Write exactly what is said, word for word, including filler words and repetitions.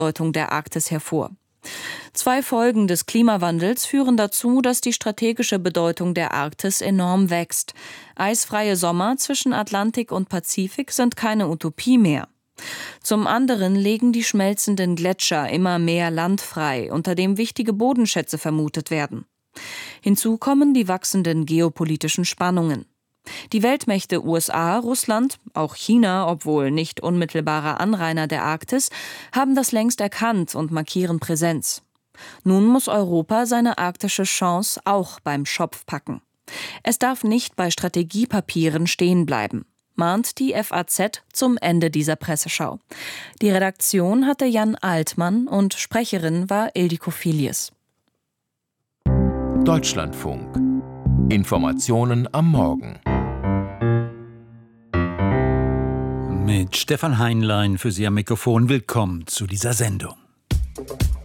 Bedeutung der Arktis hervor. Zwei Folgen des Klimawandels führen dazu, dass die strategische Bedeutung der Arktis enorm wächst. Eisfreie Sommer zwischen Atlantik und Pazifik sind keine Utopie mehr. Zum anderen legen die schmelzenden Gletscher immer mehr Land frei, unter dem wichtige Bodenschätze vermutet werden. Hinzu kommen die wachsenden geopolitischen Spannungen. Die Weltmächte U S A, Russland, auch China, obwohl nicht unmittelbarer Anrainer der Arktis, haben das längst erkannt und markieren Präsenz. Nun muss Europa seine arktische Chance auch beim Schopf packen. Es darf nicht bei Strategiepapieren stehen bleiben, mahnt die F A Z zum Ende dieser Presseschau. Die Redaktion hatte Jan Altmann und Sprecherin war Ildiko Filius. Deutschlandfunk. Informationen am Morgen. Mit Stefan Heinlein für Sie am Mikrofon. Willkommen zu dieser Sendung.